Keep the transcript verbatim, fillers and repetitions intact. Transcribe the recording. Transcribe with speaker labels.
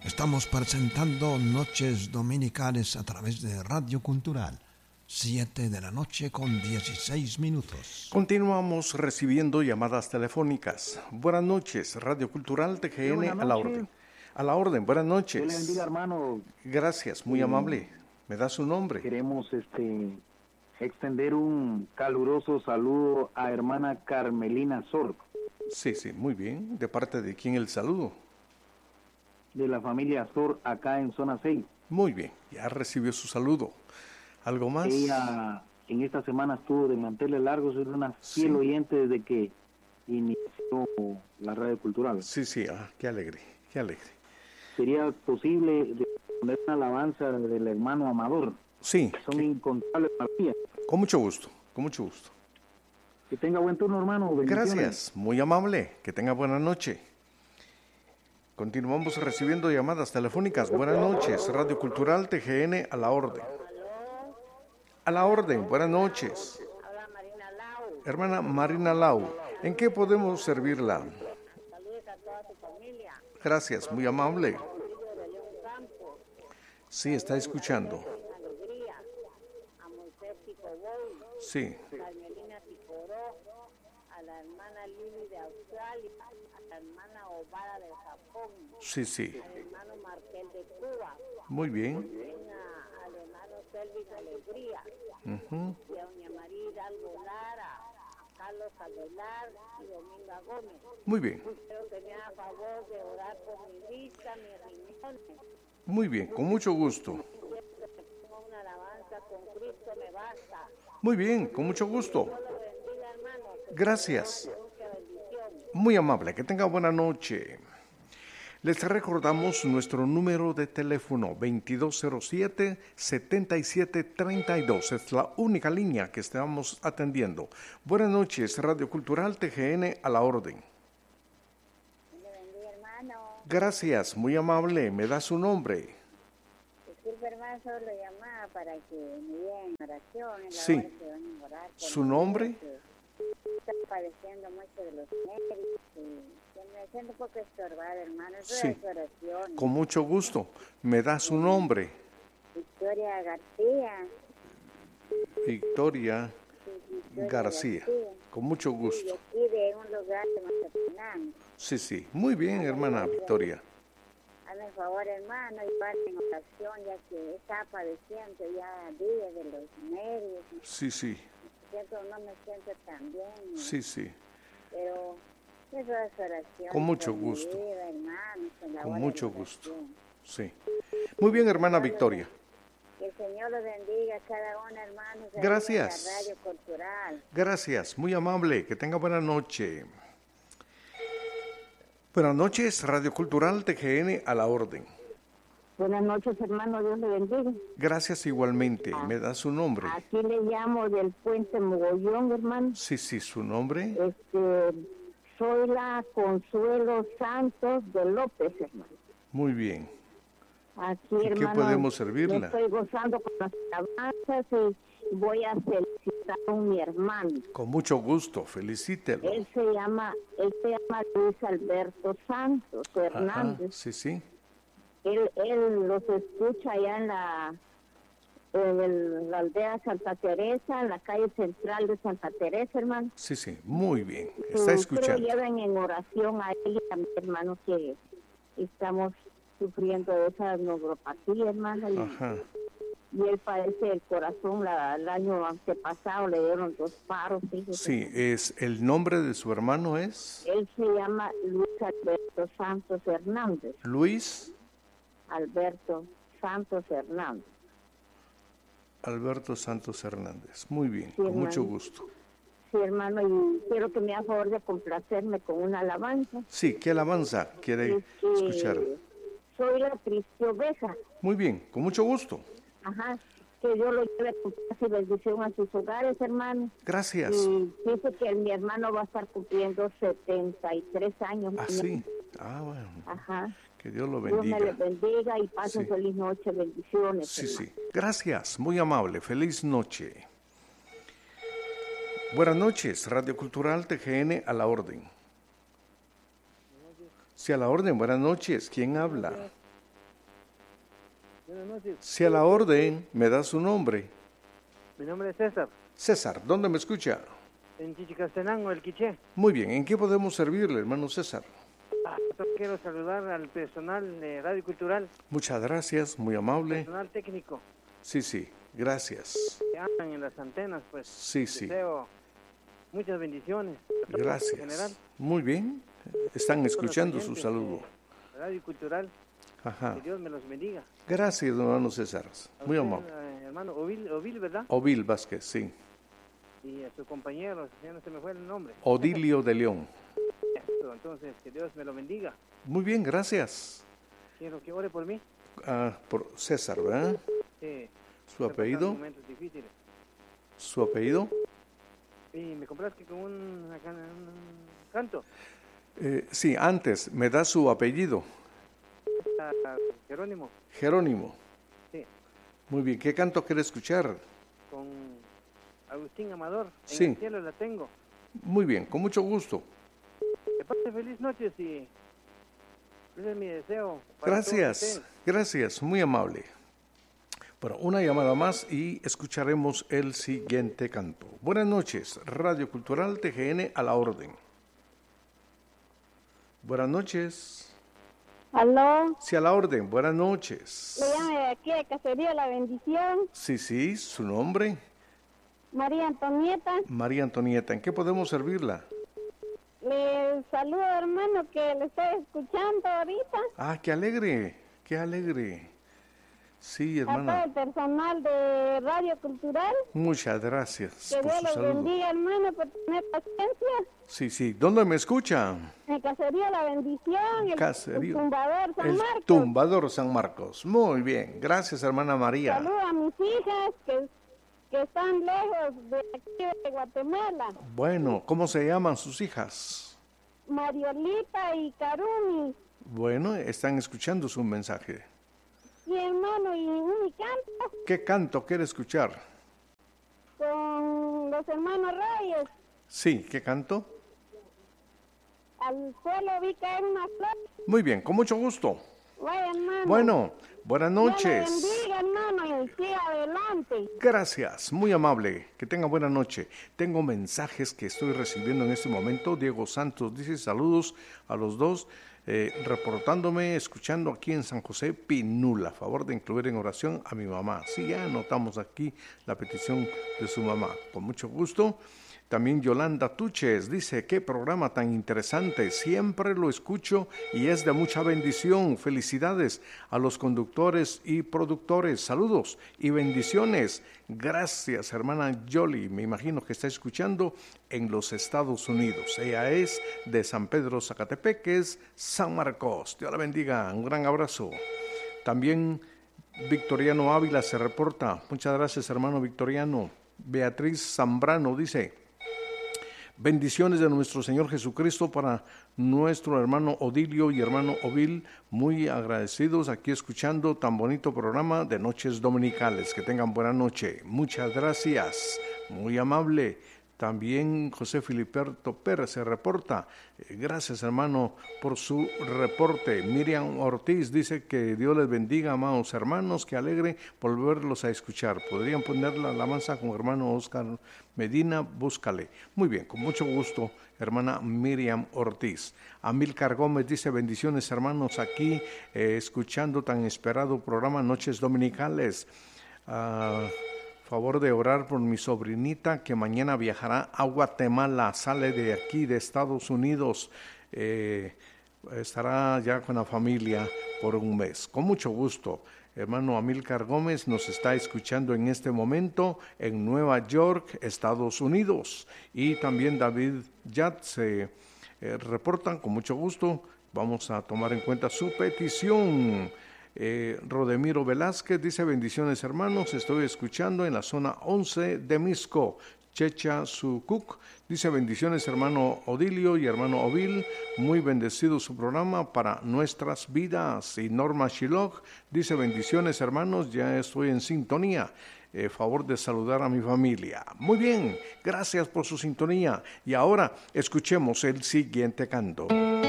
Speaker 1: Estamos presentando Noches Dominicales a través de Radio Cultural. siete de la noche con dieciséis minutos.
Speaker 2: Continuamos recibiendo llamadas telefónicas. Buenas noches, Radio Cultural T G N, a la orden. A la orden, buenas noches.
Speaker 3: Dios le bendiga, hermano.
Speaker 2: Gracias, muy eh, amable. ¿Me da su nombre?
Speaker 3: Queremos este extender un caluroso saludo a hermana Carmelina Sor.
Speaker 2: Sí, sí, muy bien. ¿De parte de quién el saludo?
Speaker 3: De la familia Sor, acá en zona seis.
Speaker 2: Muy bien, ya recibió su saludo. ¿Algo más?
Speaker 3: Ella en esta semana estuvo de manteles largos, es una fiel sí. oyente desde que inició la radio cultural.
Speaker 2: Sí, sí, ah, qué alegre, qué alegre.
Speaker 3: ¿Sería posible poner una alabanza del hermano Amador?
Speaker 2: Sí.
Speaker 3: Son
Speaker 2: ¿Qué?
Speaker 3: Incontables maravillas.
Speaker 2: Con mucho gusto, con mucho gusto.
Speaker 3: Que tenga buen turno, hermano.
Speaker 2: Gracias, muy amable, que tenga buena noche. Continuamos recibiendo llamadas telefónicas. Buenas noches, Radio Cultural T G N, a la orden. A la orden, buenas noches.
Speaker 4: Hola, Marina Lau.
Speaker 2: Hermana Marina Lau, ¿en qué podemos servirla?
Speaker 4: Saludos a toda su familia.
Speaker 2: Gracias, muy amable. Sí, está escuchando.
Speaker 4: Alegría. A Moisés Picobón.
Speaker 2: Sí.
Speaker 4: A Carmelina Picoró. A la hermana Lili de Australia. A la hermana Obara de Japón.
Speaker 2: Sí, sí.
Speaker 4: Al hermano Martel de Cuba.
Speaker 2: Muy bien.
Speaker 4: A, al hermano Selvis Alegría.
Speaker 2: Uh-huh.
Speaker 4: Y a doña María Hidalgo Lara, a Carlos Aguilar y Dominga Gómez.
Speaker 2: Muy bien.
Speaker 4: Quiero que me haga favor de orar por mi vista, mis riñones.
Speaker 2: Muy bien, con mucho gusto.
Speaker 4: Una alabanza con Cristo me basta.
Speaker 2: Muy bien, con mucho gusto.
Speaker 4: Dios lo bendiga, hermano.
Speaker 2: Gracias. Muy amable, que tenga buena noche. Les recordamos nuestro número de teléfono veintidós cero siete, setenta y siete treinta y dos. Es la única línea que estamos atendiendo. Buenas noches, Radio Cultural T G N, a la orden.
Speaker 4: Bendiga, hermano.
Speaker 2: Gracias, muy amable. ¿Me da su nombre?
Speaker 4: Disculpe, hermano, solo llamaba para que me dieran oración. En la
Speaker 2: sí.
Speaker 4: Hora que van a orar
Speaker 2: ¿Su nombre?
Speaker 4: Estoy padeciendo mucho de los nervios y me siento un poco estorbada, hermano.
Speaker 2: Sí, con mucho gusto. ¿Me da su nombre?
Speaker 4: Victoria García.
Speaker 2: Victoria,
Speaker 4: sí, Victoria
Speaker 2: García.
Speaker 4: García.
Speaker 2: Con mucho gusto.
Speaker 4: Y aquí de un lugar de Mazatlán.
Speaker 2: Sí, sí. Muy bien, hermana Victoria.
Speaker 4: Hazme el favor, hermano, y parte en oración, ya que está padeciendo ya días de los nervios.
Speaker 2: Sí, sí.
Speaker 4: Siento, no me siento tan bien.
Speaker 2: Sí, sí.
Speaker 4: Pero eso es oración.
Speaker 2: Con mucho gusto.
Speaker 4: Vida, hermano, con
Speaker 2: con mucho gusto. Sí. Muy bien, hermana Victoria.
Speaker 4: Que el Señor los bendiga a cada uno, hermano.
Speaker 2: Gracias.
Speaker 4: La Radio Cultural.
Speaker 2: Gracias, muy amable. Que tenga buena noche. Buenas noches, Radio Cultural T G N, a la orden.
Speaker 4: Buenas noches, hermano, Dios le bendiga.
Speaker 2: Gracias igualmente. Ah, ¿me da su nombre?
Speaker 4: Aquí le llamo del Puente Mogollón, hermano.
Speaker 2: Sí, sí, ¿su nombre?
Speaker 4: Este, soy la Consuelo Santos de López, hermano.
Speaker 2: Muy bien.
Speaker 4: Aquí,
Speaker 2: ¿Y
Speaker 4: hermano,
Speaker 2: qué podemos servirla?
Speaker 4: Me estoy gozando con las alabanzas y voy a felicitar a mi hermano.
Speaker 2: Con mucho gusto, felicítelo.
Speaker 4: Él se llama, él se llama Luis Alberto Santos Hernández.
Speaker 2: Ajá, sí, sí.
Speaker 4: Él, él los escucha allá en la, en el, la aldea Santa Teresa, en la calle central de Santa Teresa, hermano.
Speaker 2: Sí, sí, muy bien, está escuchando.
Speaker 4: Pero lleven en oración a él y a mi hermano que estamos sufriendo de esa neuropatía, hermano. Y,
Speaker 2: Ajá.
Speaker 4: y él padece el corazón, la, el año antepasado le dieron dos paros. Fíjese.
Speaker 2: Sí, es, ¿el nombre de su hermano es?
Speaker 4: Él se llama Luis Alberto Santos Hernández.
Speaker 2: Luis
Speaker 4: Alberto Santos Hernández.
Speaker 2: Alberto Santos Hernández. Muy bien,
Speaker 4: Sí,
Speaker 2: con
Speaker 4: hermano.
Speaker 2: mucho gusto.
Speaker 4: Sí, hermano, y quiero que me haga favor de complacerme con una alabanza.
Speaker 2: Sí, ¿qué alabanza quiere
Speaker 4: Es que
Speaker 2: escuchar?
Speaker 4: Soy la triste oveja.
Speaker 2: Muy bien, con mucho gusto.
Speaker 4: Ajá. Que Dios lo lleve con paz y bendición a sus hogares, hermano.
Speaker 2: Gracias.
Speaker 4: Y dice que mi hermano va a estar cumpliendo setenta y tres años.
Speaker 2: Ah, sí. Ah, bueno.
Speaker 4: Ajá.
Speaker 2: Que Dios lo
Speaker 4: Dios
Speaker 2: bendiga.
Speaker 4: me les bendiga y pasen
Speaker 2: Sí.
Speaker 4: feliz noche, bendiciones.
Speaker 2: Sí,
Speaker 4: hermano.
Speaker 2: sí. Gracias, muy amable. Feliz noche. Buenas noches, Radio Cultural T G N, a la orden. Sí, a la orden. Buenas noches. ¿Quién habla?
Speaker 5: Buenas noches.
Speaker 2: Si a la orden, me da su nombre.
Speaker 5: Mi nombre es César.
Speaker 2: César, ¿dónde me escucha?
Speaker 5: En Chichicastenango, el Quiché.
Speaker 2: Muy bien, ¿en qué podemos servirle, hermano César?
Speaker 5: Ah, quiero saludar al personal de Radio Cultural.
Speaker 2: Muchas gracias, muy amable.
Speaker 5: Personal técnico.
Speaker 2: Sí, sí, gracias.
Speaker 5: Que andan en las antenas, pues.
Speaker 2: Sí, sí.
Speaker 5: Deseo muchas bendiciones.
Speaker 2: Gracias.
Speaker 5: En general.
Speaker 2: Muy bien, están escuchando su saludo.
Speaker 5: Radio Cultural.
Speaker 2: Ajá.
Speaker 5: Que Dios me los bendiga.
Speaker 2: Gracias, hermano César. Muy
Speaker 5: usted,
Speaker 2: amable.
Speaker 5: Eh, hermano Ovil, Ovil, ¿verdad?
Speaker 2: Ovil Vázquez, sí.
Speaker 5: Y a su compañero, ya no se me fue el nombre.
Speaker 2: Odilio de León.
Speaker 5: Eso, entonces, que Dios me lo bendiga.
Speaker 2: Muy bien, gracias.
Speaker 5: Quiero que ore por mí.
Speaker 2: Ah, por César, ¿verdad?
Speaker 5: Sí.
Speaker 2: ¿Su apellido?
Speaker 5: Momentos difíciles.
Speaker 2: ¿Su apellido?
Speaker 5: Y me compraste con un, un canto.
Speaker 2: Eh, sí, antes, me da su apellido.
Speaker 5: A Jerónimo.
Speaker 2: Jerónimo.
Speaker 5: Sí.
Speaker 2: Muy bien, ¿qué canto quiere escuchar?
Speaker 5: Con Agustín Amador. En
Speaker 2: Sí.
Speaker 5: el cielo la tengo.
Speaker 2: Muy bien, con mucho gusto.
Speaker 5: De parte, feliz noches y ese es mi deseo. Para
Speaker 2: Gracias,
Speaker 5: todos ustedes.
Speaker 2: gracias, muy amable. Bueno, una llamada más y escucharemos el siguiente canto. Buenas noches, Radio Cultural T G N a la orden. Buenas noches.
Speaker 4: ¿Aló?
Speaker 2: Sí, a la orden, buenas noches.
Speaker 4: Le llamo de aquí de Cacería La Bendición,
Speaker 2: Sí, sí, su nombre,
Speaker 4: María Antonieta.
Speaker 2: María Antonieta. ¿En qué podemos servirla?
Speaker 4: Le saludo, hermano, que le estoy escuchando ahorita.
Speaker 2: Ah, qué alegre, qué alegre. Sí,
Speaker 4: A todo
Speaker 2: hermana,
Speaker 4: el personal de Radio Cultural.
Speaker 2: muchas gracias
Speaker 4: Que
Speaker 2: por
Speaker 4: Dios
Speaker 2: su
Speaker 4: los
Speaker 2: saludo.
Speaker 4: bendiga, hermano, por tener paciencia.
Speaker 2: Sí, sí, ¿dónde me escucha?
Speaker 4: En Cacería La Bendición, el,
Speaker 2: Caserío.
Speaker 4: el tumbador San
Speaker 2: El
Speaker 4: Marcos.
Speaker 2: tumbador San Marcos. Muy bien, gracias, hermana María.
Speaker 4: Saludo a mis hijas que, que están lejos de aquí de Guatemala.
Speaker 2: Bueno, ¿cómo se llaman sus hijas?
Speaker 4: Mariolita y Karumi.
Speaker 2: Bueno, están escuchando su mensaje.
Speaker 4: Y hermano, y un canto
Speaker 2: ¿Qué canto quiere escuchar?
Speaker 4: con los hermanos Reyes.
Speaker 2: Sí, ¿qué canto?
Speaker 4: Al suelo vi caer una flor.
Speaker 2: Muy bien, con mucho gusto.
Speaker 4: Vaya, hermano.
Speaker 2: Bueno, buenas
Speaker 4: Dios le
Speaker 2: noches.
Speaker 4: bendiga, hermano, y siga adelante.
Speaker 2: Gracias, muy amable. Que tenga buena noche. Tengo mensajes que estoy recibiendo en este momento. Diego Santos dice saludos a los dos, eh, reportándome, escuchando aquí en San José Pinula. A favor de incluir en oración a mi mamá. Sí, ya anotamos aquí la petición de su mamá. Con mucho gusto. También Yolanda Tuches dice, qué programa tan interesante, siempre lo escucho y es de mucha bendición. Felicidades a los conductores y productores, saludos y bendiciones. Gracias, hermana Yoli, me imagino que está escuchando en los Estados Unidos. Ella es de San Pedro Zacatepeques, San Marcos. Dios la bendiga, un gran abrazo. También Victoriano Ávila se reporta, muchas gracias, hermano Victoriano. Beatriz Zambrano dice, bendiciones de nuestro Señor Jesucristo para nuestro hermano Odilio y hermano Ovil, muy agradecidos aquí escuchando tan bonito programa de Noches Dominicales. Que tengan buena noche. Muchas gracias, muy amable. También José Filiberto Pérez se reporta. Eh, gracias, hermano, por su reporte. Miriam Ortiz dice que Dios les bendiga, amados hermanos, que alegre volverlos a escuchar. Podrían poner la alabanza con hermano Oscar Medina, búscale. Muy bien, con mucho gusto, hermana Miriam Ortiz. Amílcar Gómez dice bendiciones, hermanos, aquí eh, escuchando tan esperado programa Noches Dominicales. Uh, Favor de orar por mi sobrinita que mañana viajará a Guatemala, sale de aquí, de Estados Unidos, eh, estará ya con la familia por un mes. Con mucho gusto, hermano Amílcar Gómez nos está escuchando en este momento en Nueva York, Estados Unidos. Y también David Yat se eh, reportan con mucho gusto. Vamos a tomar en cuenta su petición. Eh, Rodemiro Velázquez dice bendiciones hermanos, estoy escuchando en la zona once de Misco. Checha Sucuc dice bendiciones hermano Odilio y hermano Ovil, muy bendecido su programa para nuestras vidas. Y Norma Shiloh dice bendiciones hermanos, ya estoy en sintonía. Eh, favor de saludar a mi familia. Muy bien, gracias por su sintonía. Y ahora escuchemos el siguiente canto.